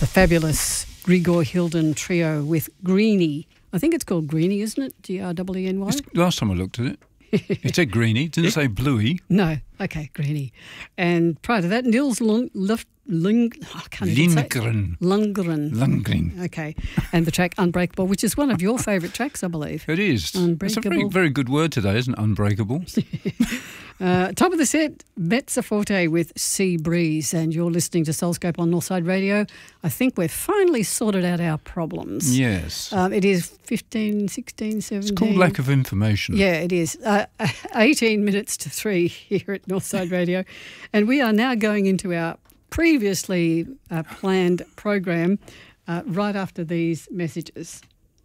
The fabulous Grigor Hilden trio with Greenie. I think it's called Greenie, isn't it? G-R-E-E-N-Y? Last time I looked at it, it said Greenie. It didn't say Bluey. No. Okay, Greenie. And prior to that, Nils Lundgren. Okay. And the track Unbreakable, which is one of your favourite tracks, I believe. It is. Unbreakable. It's a very, very good word today, isn't it? Unbreakable. Top of the set, Mezzaforte with Sea Breeze, and you're listening to Soulscope on Northside Radio. I think we've finally sorted out our problems. Yes. It is 15, 16, 17. It's called lack of information. Yeah, it is. 18 minutes to 3 here at Northside Radio. And we are now going into our previously planned program right after these messages.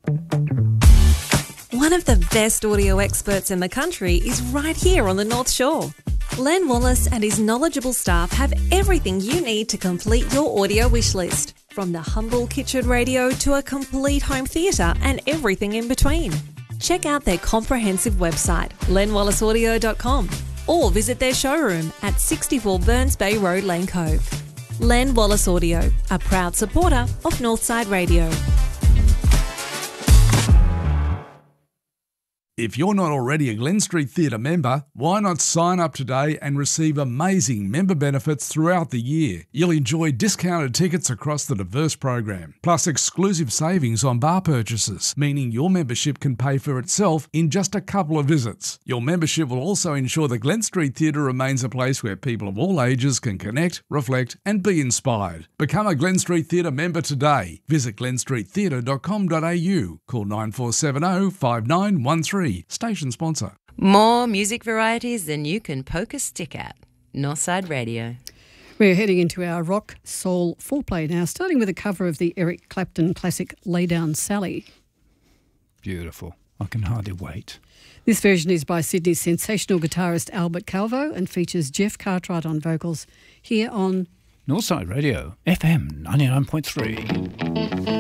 One of the best audio experts in the country is right here on the North Shore. Len Wallace and his knowledgeable staff have everything you need to complete your audio wish list, from the humble kitchen radio to a complete home theatre and everything in between. Check out their comprehensive website, lenwallaceaudio.com, or visit their showroom at 64 Burns Bay Road, Lane Cove. Len Wallace Audio, a proud supporter of Northside Radio. If you're not already a Glen Street Theatre member, why not sign up today and receive amazing member benefits throughout the year? You'll enjoy discounted tickets across the diverse program, plus exclusive savings on bar purchases, meaning your membership can pay for itself in just a couple of visits. Your membership will also ensure the Glen Street Theatre remains a place where people of all ages can connect, reflect and be inspired. Become a Glen Street Theatre member today. Visit glenstreettheatre.com.au. Call 9470 5913. Station sponsor. More music varieties than you can poke a stick at. Northside Radio. We're heading into our rock soul foreplay now, starting with a cover of the Eric Clapton classic Lay Down Sally. Beautiful. I can hardly wait. This version is by Sydney's sensational guitarist Albert Calvo and features Jeff Cartwright on vocals here on Northside Radio, FM 99.3.